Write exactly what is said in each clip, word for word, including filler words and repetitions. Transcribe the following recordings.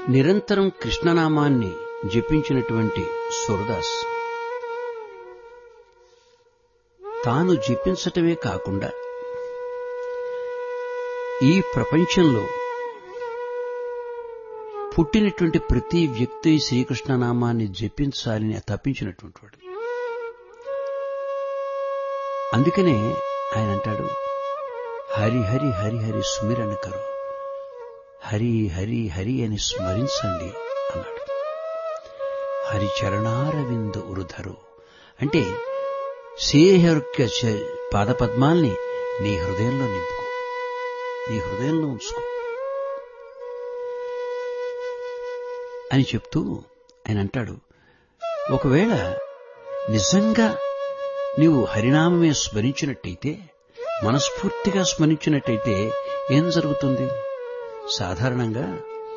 నిరంతరం కృష్ణనామాన్ని జపించినటువంటి సూరదాస్ తాను జపించటమే కాకుండా ఈ ప్రపంచంలో పుట్టినటువంటి ప్రతి వ్యక్తి శ్రీకృష్ణనామాన్ని జపించాలని తప్పించినటువంటి వాడు. అందుకనే ఆయన అంటాడు, హరి హరి హరి హరి సుమిరణ కరో, హరి హరి హరి అని స్మరించండి అన్నాడు. హరి చరణారవింద ఉరుధరు అంటే శ్రీహరి పాదపద్మాల్ని నీ హృదయంలో నింపుకో, నీ హృదయంలో ఉంచుకో అని చెప్తూ ఆయన అంటాడు, ఒకవేళ నిజంగా నీవు హరినామమే స్మరించినట్టయితే, మనస్ఫూర్తిగా స్మరించినట్టయితే ఏం జరుగుతుంది? సాధారణంగా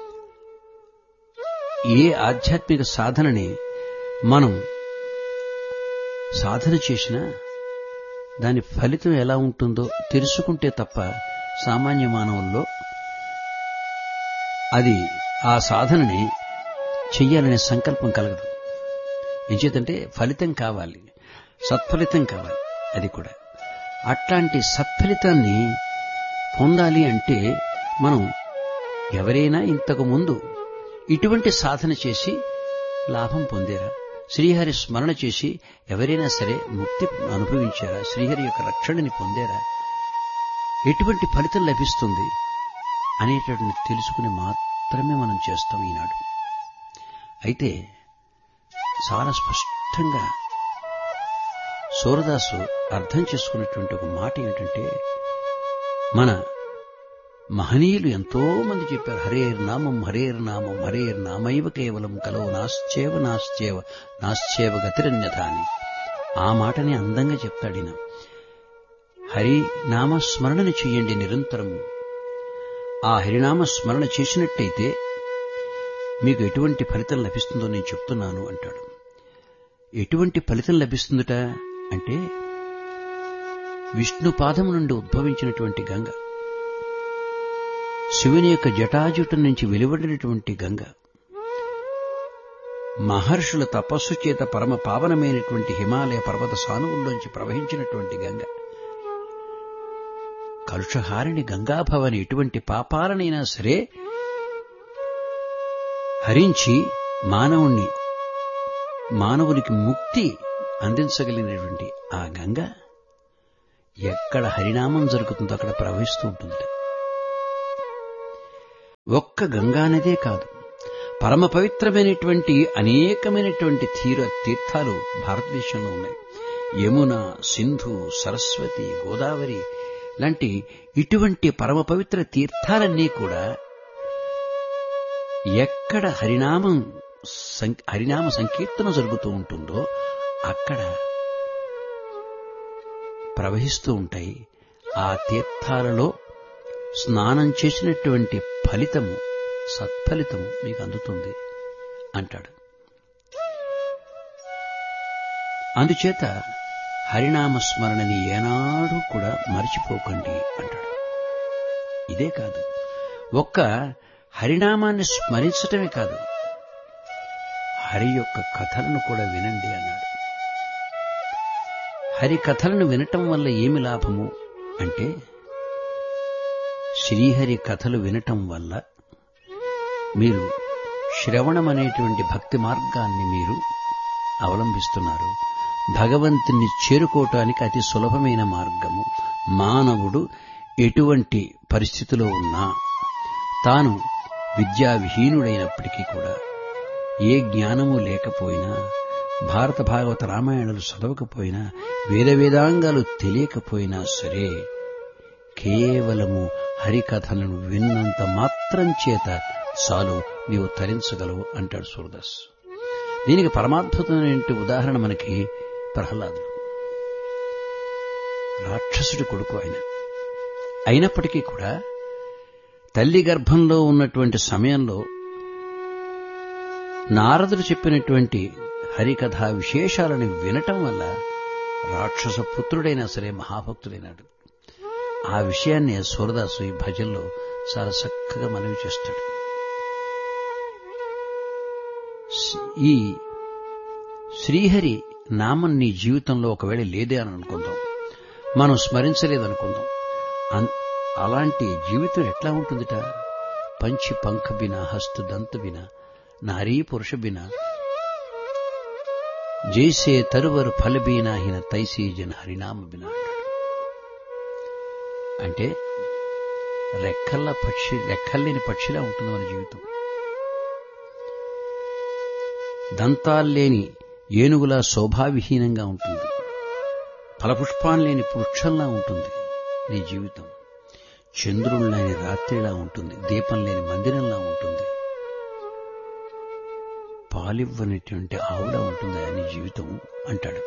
ఏ ఆధ్యాత్మిక సాధనని మనం సాధన చేసినా దాని ఫలితం ఎలా ఉంటుందో తెలుసుకుంటే తప్ప సామాన్య మానవుల్లో అది ఆ సాధనని చెయ్యాలనే సంకల్పం కలగదు. ఎంచేతంటే ఫలితం కావాలి, సత్ఫలితం కావాలి. అది కూడా అట్లాంటి సత్ఫలితాన్ని పొందాలి అంటే మనం ఎవరైనా ఇంతకు ముందు ఇటువంటి సాధన చేసి లాభం పొందారా? శ్రీహరి స్మరణ చేసి ఎవరైనా సరే ముక్తి అనుభవించారా? శ్రీహరి యొక్క రక్షణని పొందారా? ఎటువంటి ఫలితం లభిస్తుంది అనేటటువంటి తెలుసుకుని మాత్రమే మనం చేస్తాం ఈనాడు. అయితే చాలా స్పష్టంగా సూరదాసు అర్థం చేసుకున్నటువంటి ఒక మాట ఏమిటంటే, మన మహనీయులు ఎంతో మంది చెప్పారు, హరేర్ నామం హరేర్ నామం హరేర్ నామైవ కేవలం కలో నాశ్చేవ నాశ్చేవ నాశ్చేవ గతిరన్యథ అని. ఆ మాటని అందంగా చెప్తాడిన. హరి నామ స్మరణను చెయ్యండి నిరంతరము. ఆ హరినామ స్మరణ చేసినట్టయితే మీకు ఎటువంటి ఫలితం లభిస్తుందో నేను చెప్తున్నాను అంటాడు. ఎటువంటి ఫలితం లభిస్తుందట అంటే, విష్ణు పాదము నుండి ఉద్భవించినటువంటి గంగ, శివుని యొక్క జటాజుటం నుంచి వెలువడినటువంటి గంగ, మహర్షుల తపస్సు చేత పరమ పావనమైనటువంటి హిమాలయ పర్వత సానువుల్లోంచి ప్రవహించినటువంటి గంగ, కలుషహారిణి గంగాభవని ఎటువంటి పాపాలనైనా సరే హరించి మానవుణ్ణి మానవునికి ముక్తి అందించగలిగినటువంటి ఆ గంగ ఎక్కడ హరినామం జరుగుతుందో అక్కడ ప్రవహిస్తూ ఉంటుంది. ఒక్క గంగానదే కాదు, పరమ పవిత్రమైనటువంటి అనేకమైనటువంటి తీర తీర్థాలు భారతదేశంలో ఉన్నాయి. యమున, సింధు, సరస్వతి, గోదావరి లాంటి ఇటువంటి పరమ పవిత్ర తీర్థాలన్నీ కూడా ఎక్కడ హరినామం హరినామ సంకీర్తన జరుగుతూ ఉంటుందో అక్కడ ప్రవహిస్తూ ఉంటాయి. ఆ తీర్థాలలో స్నానం చేసినటువంటి ఫలితము, సత్ఫలితము మీకు అందుతుంది అంటాడు. అందుచేత హరినామ స్మరణని ఏనాడు కూడా మరిచిపోకండి అంటాడు. ఇదే కాదు, ఒక్క హరినామాన్ని స్మరించటమే కాదు, హరి యొక్క కథలను కూడా వినండి అన్నాడు. హరి కథలను వినటం వల్ల ఏమి లాభము అంటే, శ్రీహరి కథలు వినటం వల్ల మీరు శ్రవణం అనేటువంటి భక్తి మార్గాన్ని మీరు అవలంబిస్తున్నారు. భగవంతుని చేరుకోవటానికి అతి సులభమైన మార్గము. మానవుడు ఎటువంటి పరిస్థితిలో ఉన్నా, తాను విద్యావిహీనుడైనప్పటికీ కూడా, ఏ జ్ఞానము లేకపోయినా, భారత భాగవత రామాయణాలు చదవకపోయినా, వేద వేదాంగాలు తెలియకపోయినా సరే, కేవలము హరికథలను విన్నంత మాత్రం చేత చాలు నీవు తరించగలవు అంటాడు సూరదాస్. దీనికి పరమాద్భుతమైన ఉదాహరణ మనకి ప్రహ్లాదుడు. రాక్షసుడి కొడుకు ఆయన. అయినప్పటికీ కూడా తల్లి గర్భంలో ఉన్నటువంటి సమయంలో నారదుడు చెప్పినటువంటి హరికథా విశేషాలను వినటం వల్ల రాక్షస పుత్రుడైనా సరే మహాభక్తుడైనాడు. ఆ విషయాన్ని సూరదాసు ఈ భజనలో చాలా చక్కగా మనవి చేస్తాడు. ఈ శ్రీహరి నామం నీ జీవితంలో ఒకవేళ లేదే అని అనుకుందాం, మనం స్మరించలేదనుకుందాం. అలాంటి జీవితం ఎట్లా ఉంటుందిట? పంచి పంఖ బిన హస్తు దంత బిన నారీ పురుష బిన జైసే తరువరు ఫలబీనా హిన తైసీ జన హరినామ బిన అంటాడు. అంటే రెక్కల్ల పక్షి రెక్కల్లేని పక్షిలా ఉంటుంది మన జీవితం. దంతాల్లేని ఏనుగులా శోభావిహీనంగా ఉంటుంది. ఫలపుష్పాలు లేని వృక్షంలా ఉంటుంది నీ జీవితం. చంద్రుడు లేని రాత్రిలా ఉంటుంది. దీపం లేని మందిరంలా ఉంటుంది. పాలివ్వనటువంటి ఆవులా ఉంటుంది నీ జీవితం అంటాడు.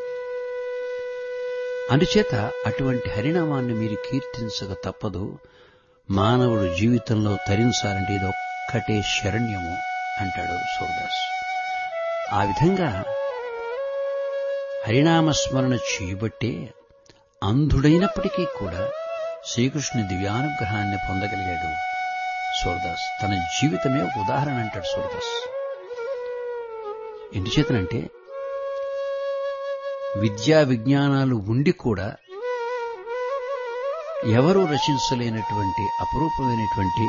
అందుచేత అటువంటి హరినామాన్ని మీరు కీర్తించక తప్పదు. మానవుడు జీవితంలో తరించాలంటే ఇది ఒక్కటే శరణ్యము అంటాడు సూరదాస్. ఆ విధంగా హరినామస్మరణ చేయబట్టే అంధుడైనప్పటికీ కూడా శ్రీకృష్ణుని దివ్యానుగ్రహాన్ని పొందగలిగాడు సూరదాస్. తన జీవితమే ఒక ఉదాహరణ అంటాడు సూరదాస్. ఎందుచేతనంటే విద్యా విజ్ఞానాలు ఉండి కూడా ఎవరూ రచించలేనటువంటి అపురూపమైనటువంటి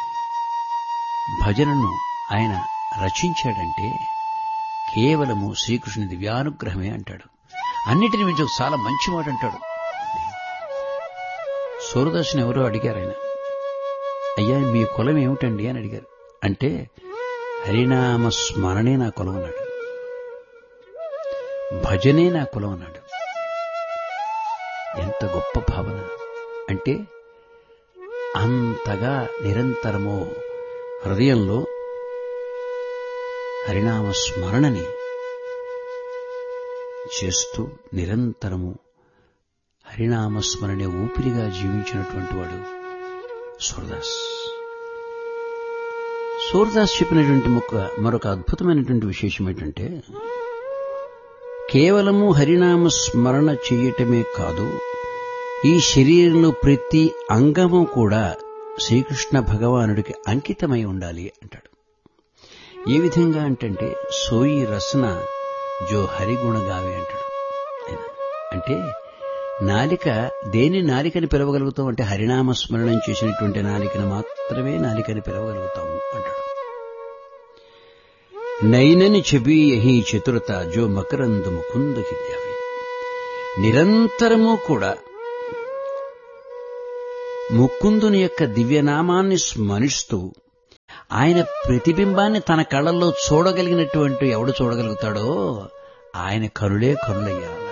భజనను ఆయన రచించాడంటే కేవలము శ్రీకృష్ణుని దివ్యానుగ్రహమే అంటాడు. అన్నిటిని మించి చాలా మంచి మాట అంటాడు. సూరదాసుని ఎవరో అడిగారు ఆయన, అయ్యా మీ కులం ఏమిటండి అని అడిగారు. అంటే హరినామ స్మరణే నా కులం అన్నాడు. భజనే నా కులం అన్నాడు. ఎంత గొప్ప భావన అంటే అంతగా నిరంతరము హృదయంలో హరినామ స్మరణని చేస్తూ నిరంతరము హరినామస్మరణే ఊపిరిగా జీవించినటువంటి వాడు సూరదాస్. సూరదాస్ చెప్పినటువంటి మరొక అద్భుతమైనటువంటి విశేషం ఏంటంటే కేవలము హరినామ స్మరణ చేయటమే కాదు, ఈ శరీరంలో ప్రతి అంగము కూడా శ్రీకృష్ణ భగవానుడికి అంకితమై ఉండాలి అంటాడు. ఏ విధంగా అంటే సోయి రసన జో హరిగుణ గావే అంటాడు. అంటే నాలిక దేని నాలికని పిలవగలుగుతాం అంటే హరినామస్మరణం చేసినటువంటి నాలికను మాత్రమే నాలికని పిలవగలుగుతాము అంటాడు. నైనని చెబి యహీ చతురత జో మకరందు ముకుంద హిత్యావి. నిరంతరము కూడా ముకుందుని యొక్క దివ్యనామాన్ని స్మరిస్తూ ఆయన ప్రతిబింబాన్ని తన కళ్ళల్లో చూడగలిగినటువంటి ఎవడు చూడగలుగుతాడో ఆయన కరులే కరులయ్యా అన్నాడు.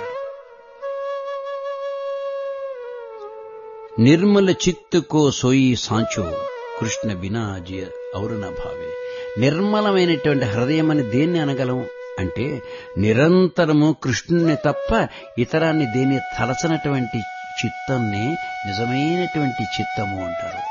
నిర్మల చిత్తుకో సోయి సాంచో కృష్ణ బినా జియ ఔరన భావే. నిర్మలమైనటువంటి హృదయం అని దేన్ని అనగలం అంటే నిరంతరము కృష్ణుని తప్ప ఇతరాన్ని దేన్ని తలచనటువంటి చిత్తాన్ని నిజమైనటువంటి చిత్తము అంటారు.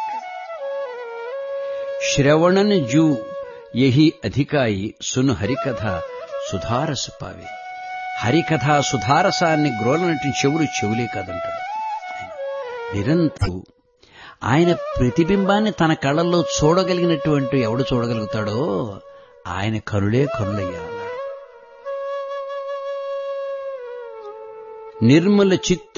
శ్రవణన్ జూ యహి అధికాయి సును హరికథ సుధారస పావే. హరికథ సుధారసాన్ని గ్రోలనటువంటి చెవులు చెవులే కాదంటాడు. నిరంతరం ఆయన ప్రతిబింబాన్ని తన కళ్ళల్లో చూడగలిగినటువంటి ఎవడు చూడగలుగుతాడో ఆయన కరులే కరులయ్యా అన్నాడు. నిర్మల చిత్తు